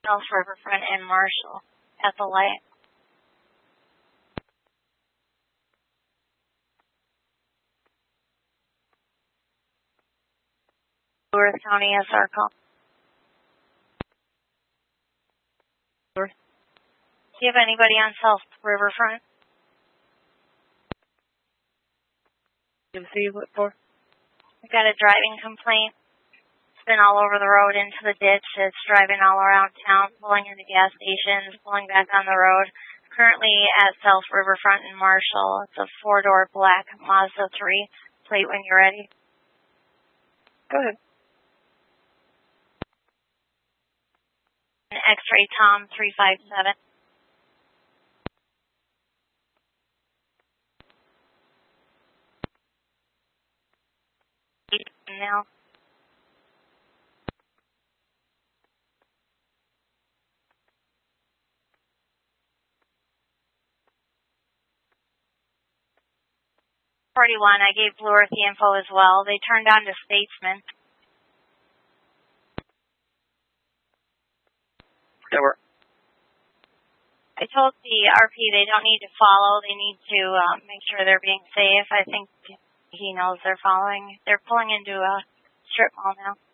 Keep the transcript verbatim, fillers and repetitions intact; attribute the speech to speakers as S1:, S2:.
S1: South Riverfront and Marshall at the light. Worth County S R call. Do you have anybody on South Riverfront?
S2: You see what for?
S1: I got a driving complaint. It's been all over the road into the ditch. It's driving all around town, pulling into gas stations, pulling back on the road. Currently at South Riverfront in Marshall. It's a four-door black Mazda three. Plate when you're ready.
S2: Go ahead.
S1: X-ray Tom three five seven. Now. forty-one, I gave Blue Earth the info as well. They turned on to Statesman.
S2: That work.
S1: I told the R P they don't need to follow. They need to um, make sure they're being safe. I think he knows they're following. They're pulling into a strip mall now.